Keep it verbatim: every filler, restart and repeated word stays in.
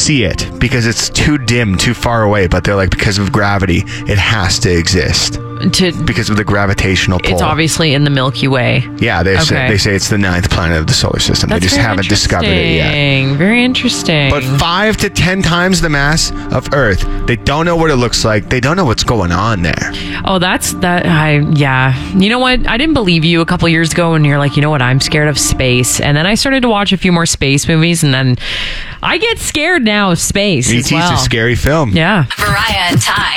see it because it's too dim, too far away. But they're like, because of gravity, it has to exist. To, because of the gravitational pull. It's obviously in the Milky Way. Yeah, they okay. say they say it's the ninth planet of the solar system. That's they just haven't discovered it yet. Very interesting. But five to ten times the mass of Earth. They don't know what it looks like. They don't know what's going on there. Oh, that's that. I yeah. You know what? I didn't believe you a couple years ago, and you're like, you know what? I'm scared of space. And then I started to watch a few more space movies, and then I get scared now of space. E T's as well. a scary film. Yeah. Mariah and Ty.